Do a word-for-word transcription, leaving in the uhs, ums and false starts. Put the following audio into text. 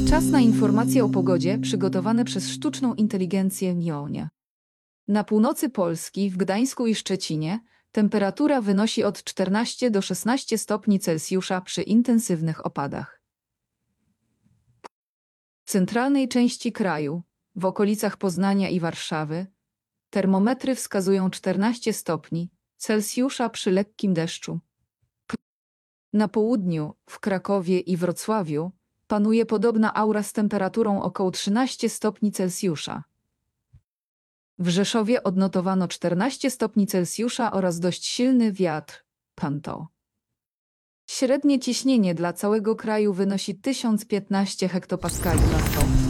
Czas na informacje o pogodzie przygotowane przez sztuczną inteligencję Nionia. Na północy Polski, w Gdańsku i Szczecinie, temperatura wynosi od czternastu do szesnastu stopni Celsjusza przy intensywnych opadach. W centralnej części kraju, w okolicach Poznania i Warszawy, termometry wskazują czternaście stopni Celsjusza przy lekkim deszczu. Na południu, w Krakowie i Wrocławiu, panuje podobna aura z temperaturą około trzynastu stopni Celsjusza. W Rzeszowie odnotowano czternaście stopni Celsjusza oraz dość silny wiatr, Panto. Średnie ciśnienie dla całego kraju wynosi tysiąc piętnaście hektopaskali na sto.